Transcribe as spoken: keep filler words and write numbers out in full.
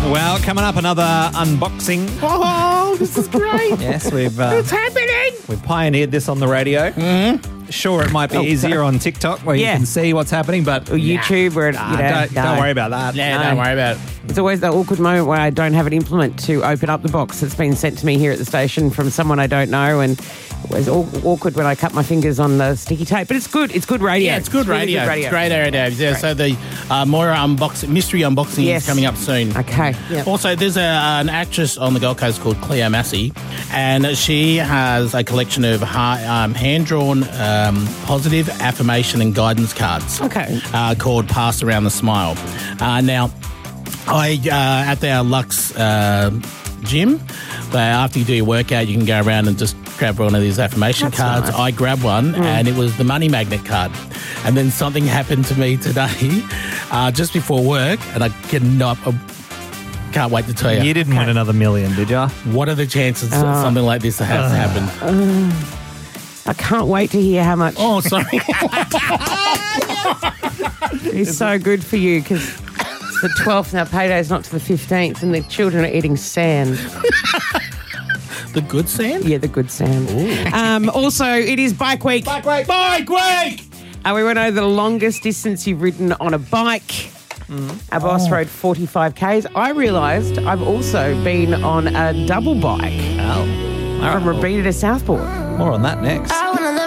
Well, coming up, another unboxing. Oh, this is great. Yes, we've uh, What's happening? we've pioneered this on the radio. Mm-hmm. Sure, it might be Oh, easier sorry. on TikTok where Yeah. you can see what's happening, but Or YouTube where, it, nah, you know, don't, no. don't worry about that. Yeah, No. don't worry about it. It's always that awkward moment where I don't have an implement to open up the box that's been sent to me here at the station from someone I don't know, and it was all awkward when I cut my fingers on the sticky tape. But it's good. It's good radio. Yeah, it's good really radio. good radio. It's great radio. Yeah, so the uh, Moira unboxing, mystery unboxing Yes. is coming up soon. Okay. Yep. Also, there's a, an actress on the Gold Coast called Cleo Massey, and she has a collection of hi- um, hand-drawn um, positive affirmation and guidance cards. Okay. Uh, called Pass Around the Smile. Uh, now, I uh, at our Lux uh, gym, uh, after you do your workout, you can go around and just grab one of these affirmation That's cards. nice. I grabbed one, and it was the money magnet card. And then something happened to me today, uh, just before work, and I cannot. I can't wait to tell you. You didn't win another million, did you? What are the chances that Oh. something like this has happened? I can't wait to hear how much Oh, sorry. is so good for you because it's the twelfth now. Payday's not to the fifteenth, and the children are eating sand. The good sand? Yeah, the good sand. Um, also, it is Bike Week. Bike week! Bike week! Uh, we went over the longest distance you've ridden on a bike. Our boss rode forty-five kays. I realised I've also been on a double bike Oh. All from right, Rabina to Southport. more on that next.